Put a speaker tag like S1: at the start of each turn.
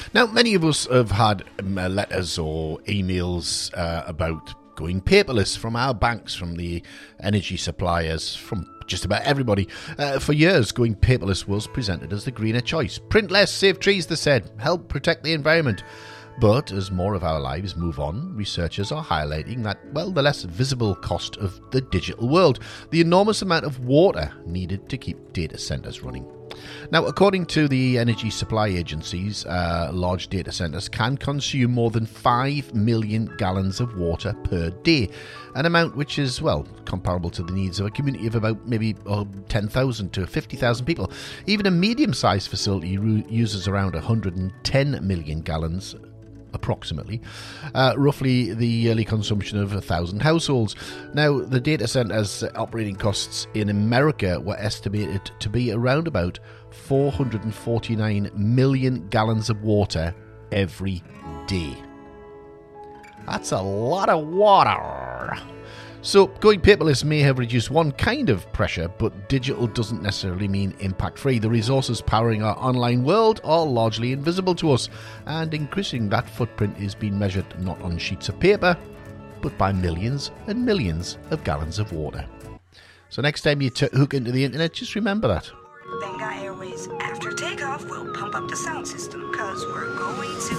S1: Now, many of us have had letters or emails about going paperless from our banks, from the energy suppliers, from just about everybody. For years, going paperless was presented as the greener choice. Print less, save trees, they said. Help protect the environment. But as more of our lives move on, researchers are highlighting that, well, the less visible cost of the digital world, the enormous amount of water needed to keep data centres running. Now, according to the energy supply agencies, large data centres can consume more than 5 million gallons of water per day, an amount which is, well, comparable to the needs of a community of about maybe 10,000 to 50,000 people. Even a medium-sized facility uses around 110 million gallons approximately, roughly the yearly consumption of 1,000 households. Now, the data centers' operating costs in America were estimated to be around about 449 million gallons of water every day. That's a lot of water. So, going paperless may have reduced one kind of pressure, but digital doesn't necessarily mean impact-free. The resources powering our online world are largely invisible to us, and increasing that footprint is being measured not on sheets of paper, but by millions and millions of gallons of water. So next time you hook into the internet, just remember that.
S2: Benga Airways, after takeoff, we'll pump up the sound system, because we're going to...